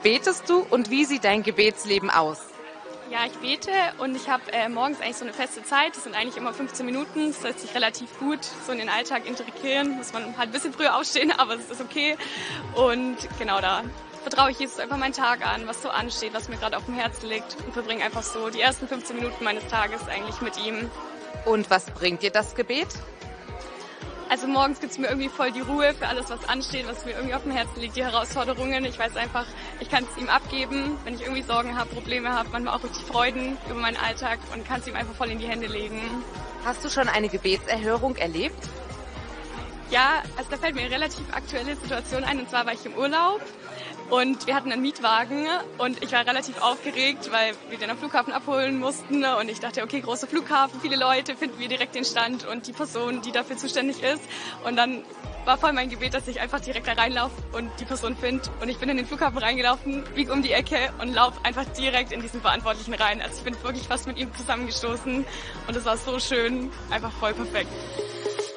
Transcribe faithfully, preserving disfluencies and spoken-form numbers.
Betest du und wie sieht dein Gebetsleben aus? Ja, ich bete und ich habe äh, morgens eigentlich so eine feste Zeit. Das sind eigentlich immer fünfzehn Minuten. Das lässt sich relativ gut so in den Alltag integrieren. Muss man halt ein bisschen früher aufstehen, aber es ist okay. Und genau da vertraue ich Jesus einfach meinen Tag an, was so ansteht, was mir gerade auf dem Herzen liegt und verbringe einfach so die ersten fünfzehn Minuten meines Tages eigentlich mit ihm. Und was bringt dir das Gebet? Also morgens gibt es mir irgendwie voll die Ruhe für alles, was ansteht, was mir irgendwie auf dem Herzen liegt, die Herausforderungen. Ich weiß einfach, ich kann es ihm abgeben, wenn ich irgendwie Sorgen habe, Probleme habe, manchmal auch richtig Freuden über meinen Alltag und kann es ihm einfach voll in die Hände legen. Hast du schon eine Gebetserhörung erlebt? Ja, also da fällt mir eine relativ aktuelle Situation ein, und zwar war ich im Urlaub und wir hatten einen Mietwagen und ich war relativ aufgeregt, weil wir den am Flughafen abholen mussten und ich dachte, okay, großer Flughafen, viele Leute, finden wir direkt den Stand und die Person, die dafür zuständig ist, und dann war voll mein Gebet, dass ich einfach direkt da reinlaufe und die Person finde, und ich bin in den Flughafen reingelaufen, biege um die Ecke und laufe einfach direkt in diesen Verantwortlichen rein. Also ich bin wirklich fast mit ihm zusammengestoßen und es war so schön, einfach voll perfekt.